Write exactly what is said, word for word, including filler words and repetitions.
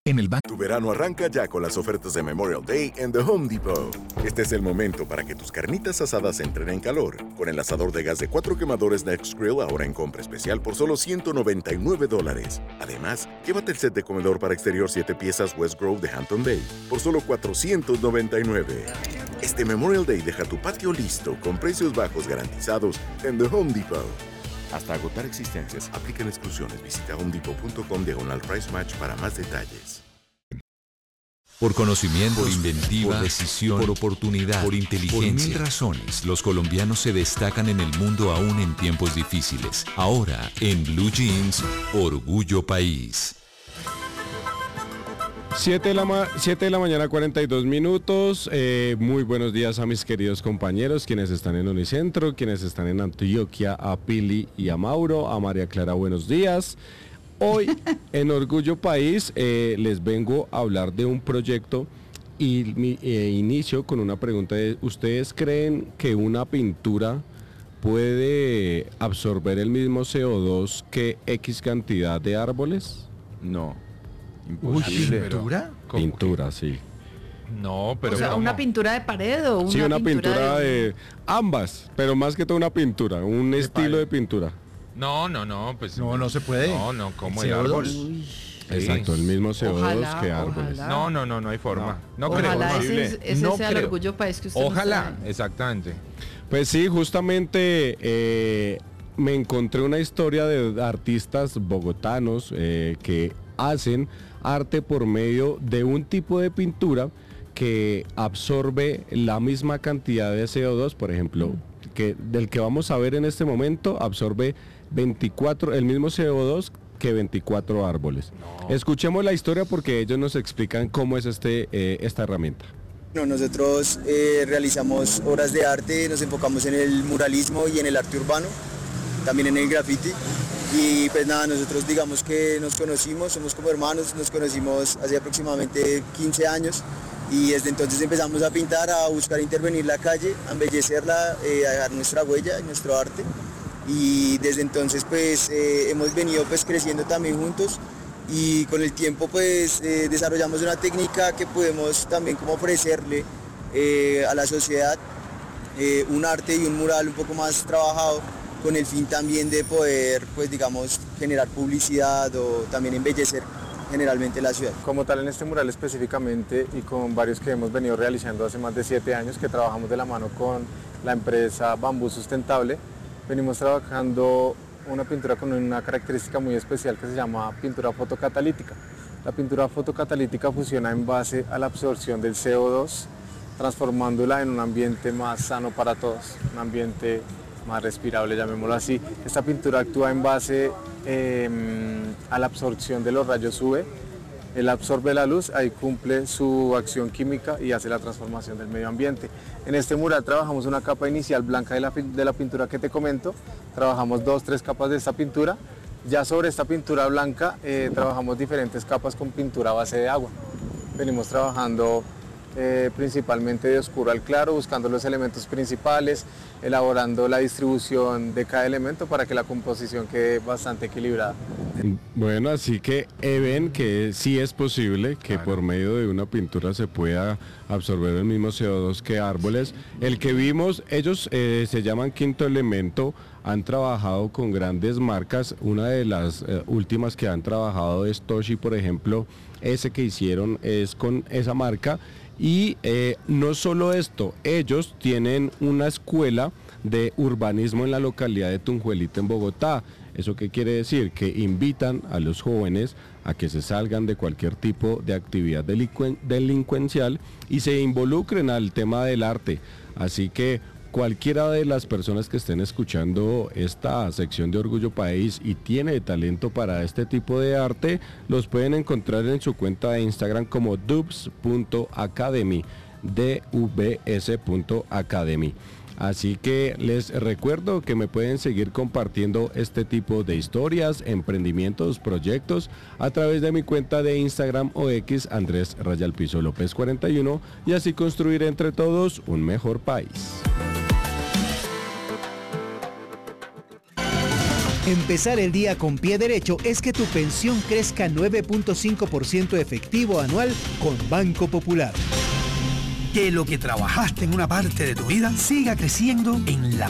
En el banco. Tu verano arranca ya con las ofertas de Memorial Day en The Home Depot. Este es el momento para que tus carnitas asadas entren en calor. Con el asador de gas de cuatro quemadores Next Grill ahora en compra especial por solo ciento noventa y nueve dólares. Además, llévate el set de comedor para exterior siete piezas West Grove de Hampton Bay por solo cuatrocientos noventa y nueve. Este Memorial Day deja tu patio listo con precios bajos garantizados en The Home Depot. Hasta agotar existencias, aplican exclusiones. Visita homedepot.com diagonal price match para más detalles. Por conocimiento, por inventiva, por decisión, por oportunidad, por inteligencia. Por mil razones, los colombianos se destacan en el mundo aún en tiempos difíciles. Ahora, en Blue Jeans, Orgullo País. siete de la, ma- siete de la mañana, cuarenta y dos minutos. Eh, muy buenos días a mis queridos compañeros, quienes están en Unicentro, quienes están en Antioquia, a Pili y a Mauro, a María Clara, buenos días. Hoy en Orgullo País eh, les vengo a hablar de un proyecto y mi, eh, inicio con una pregunta. De, ¿ustedes creen que una pintura puede absorber el mismo C O dos que X cantidad de árboles? No. Imposible. ¿Pintura? Pintura, sí. No, pero o sea, ¿cómo? ¿una pintura de pared o una, Sí, una pintura, pintura de... de... Ambas, pero más que todo una pintura, un De estilo pared. de pintura. No, no, no, pues... No, no se puede. No, no, como el C O dos. árbol. Uy, Exacto, el mismo C O dos Ojalá, que árboles. ojalá. No, no, no, no hay forma. No, creo. ojalá ese, Posible. es- ese No sea el creo. orgullo país que usted nos Ojalá, trae. exactamente. Pues sí, justamente eh, me encontré una historia de artistas bogotanos eh, que hacen arte por medio de un tipo de pintura que absorbe la misma cantidad de C O dos, por ejemplo, que del que vamos a ver en este momento, absorbe veinticuatro, el mismo C O dos que veinticuatro árboles. Escuchemos la historia porque ellos nos explican cómo es este eh, esta herramienta. Bueno, nosotros eh, realizamos obras de arte, nos enfocamos en el muralismo y en el arte urbano, también en el graffiti. Y pues nada, nosotros digamos que nos conocimos, somos como hermanos, nos conocimos hace aproximadamente quince años y desde entonces empezamos a pintar, a buscar intervenir la calle, a embellecerla, eh, a dejar nuestra huella, nuestro arte. Y desde entonces pues eh, hemos venido pues creciendo también juntos y con el tiempo pues eh, desarrollamos una técnica que podemos también como ofrecerle eh, a la sociedad eh, un arte y un mural un poco más trabajado con el fin también de poder pues digamos generar publicidad o también embellecer generalmente la ciudad. Como tal en este mural específicamente y con varios que hemos venido realizando hace más de siete años que trabajamos de la mano con la empresa Bambú Sustentable, venimos trabajando una pintura con una característica muy especial que se llama pintura fotocatalítica. La pintura fotocatalítica funciona en base a la absorción del C O dos, transformándola en un ambiente más sano para todos, un ambiente más respirable, llamémoslo así. Esta pintura actúa en base eh, a la absorción de los rayos U V. Él absorbe la luz, ahí cumple su acción química y hace la transformación del medio ambiente. En este mural trabajamos una capa inicial blanca de la, de la pintura que te comento, trabajamos dos, tres capas de esta pintura. Ya sobre esta pintura blanca eh, trabajamos diferentes capas con pintura a base de agua. Venimos trabajando eh, principalmente de oscuro al claro, buscando los elementos principales, elaborando la distribución de cada elemento para que la composición quede bastante equilibrada. Bueno, así que eh, ven que sí es posible que Claro. por medio de una pintura se pueda absorber el mismo C O dos que árboles. El que vimos, ellos eh, se llaman Quinto Elemento, han trabajado con grandes marcas. Una de las eh, últimas que han trabajado es Toshi, por ejemplo. Ese que hicieron es con esa marca. Y eh, no solo esto, ellos tienen una escuela de urbanismo en la localidad de Tunjuelita en Bogotá. ¿Eso qué quiere decir? Que invitan a los jóvenes a que se salgan de cualquier tipo de actividad delicuen- delincuencial y se involucren al tema del arte. Así que cualquiera de las personas que estén escuchando esta sección de Orgullo País y tiene talento para este tipo de arte, los pueden encontrar en su cuenta de Instagram como dubs punto academy, d v s punto academy. Así que les recuerdo que me pueden seguir compartiendo este tipo de historias, emprendimientos, proyectos a través de mi cuenta de Instagram o X, Andrés Rayal Piso López cuarenta y uno, y así construir entre todos un mejor país. Empezar el día con pie derecho es que tu pensión crezca nueve punto cinco por ciento efectivo anual con Banco Popular. Que lo que trabajaste en una parte de tu vida siga creciendo en la